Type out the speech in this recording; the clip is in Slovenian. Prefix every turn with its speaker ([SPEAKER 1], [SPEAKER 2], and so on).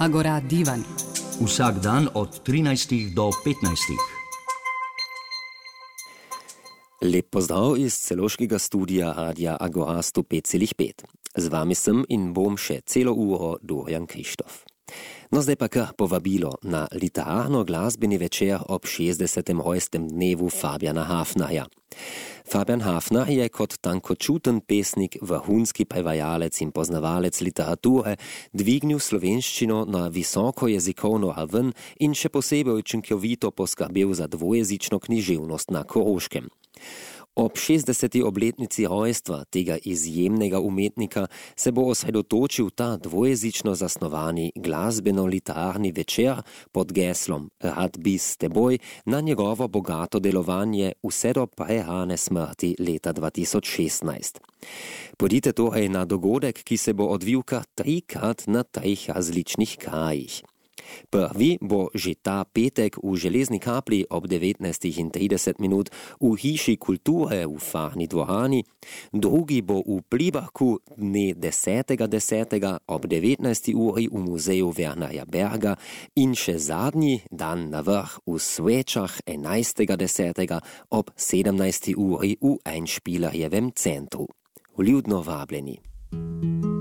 [SPEAKER 1] Agora Divan.
[SPEAKER 2] Vsak dan od 13 do 15.
[SPEAKER 3] Lep pozdrav iz celoškega studia Radia Agora 105,5. Z vami sem in bom še celo uro Dorian Krištof. No zdaj pa kar povabilo na literarno-glasbeni večer ob 60. rojstnem dnevu Fabiana Hafnerja. Fabian Hafner je kot tankočuten pesnik, vrhunski prevajalec in poznavalec literature dvignil slovenščino na visoko jezikovno raven in še posebej učinkovito poskrbel za dvojezično književnost na Koroškem. Ob 60. obletnici rojstva tega izjemnega umetnika se bo osredotočil ta dvojezično zasnovani glasbeno-literarni večer pod geslom Rad bi s teboj na njegovo bogato delovanje vse do prerane smrti leta 2016. Pojdite torej na dogodek, ki se bo odvil kar 3-krat na 3 različnih krajih. Prvi bo že ta petek v Železni kapli ob 19:30 v Hiši kulture v Farni dvorani, drugi bo v Pliberku dne 10.10. ob 19. uri v muzeju Wernerja Berga in še zadnji dan na vrh v Svečah 11.10. ob 17. uri v Einspielerjevem centru. Vljudno vabljeni.